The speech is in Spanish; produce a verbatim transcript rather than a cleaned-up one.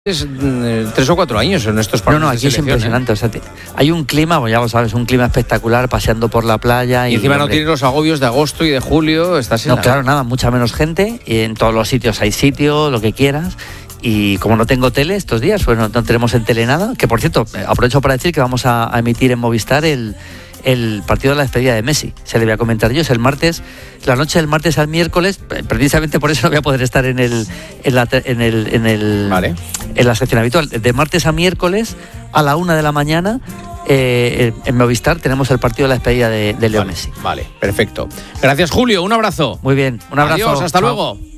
Es, eh, tres o cuatro años en estos partidos. No, no, aquí es impresionante. ¿eh? O sea, te, hay un clima, pues ya lo sabes, un clima espectacular paseando por la playa. Y, y encima no tienes los agobios de agosto y de julio. Estás en no, la... claro, nada, mucha menos gente. Y en todos los sitios hay sitio, lo que quieras. Y como no tengo tele estos días, pues no, no tenemos en tele nada. Que por cierto, aprovecho para decir que vamos a, a emitir en Movistar el, el partido de la despedida de Messi. Se le voy a comentar yo, es el martes, la noche del martes al miércoles. Precisamente por eso no voy a poder estar en el en la en el en el vale. en la sección habitual. De martes a miércoles a la una de la mañana. Eh, en Movistar tenemos el partido de la despedida de, de Leo vale, Messi. Vale, perfecto. Gracias, Julio, un abrazo. Muy bien, un abrazo. Adiós, hasta Chao. luego.